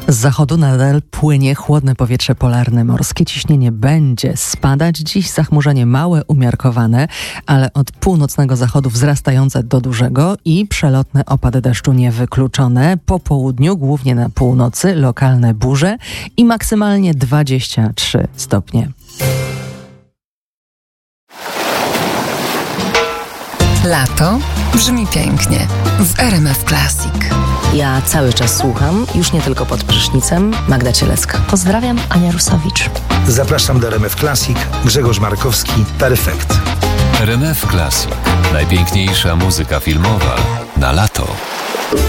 Z zachodu nadal płynie chłodne powietrze polarne. Morskie ciśnienie będzie spadać. Dziś zachmurzenie małe, umiarkowane, ale od północnego zachodu wzrastające do dużego i przelotne opady deszczu niewykluczone. Po południu, głównie na północy, lokalne burze i maksymalnie 23 stopnie. Lato brzmi pięknie w RMF Classic. Ja cały czas słucham, już nie tylko pod prysznicem, Magda Cielecka. Pozdrawiam, Ania Rusowicz. Zapraszam do RMF Classic, Grzegorz Markowski, Perfekt. RMF Classic. Najpiękniejsza muzyka filmowa na lato.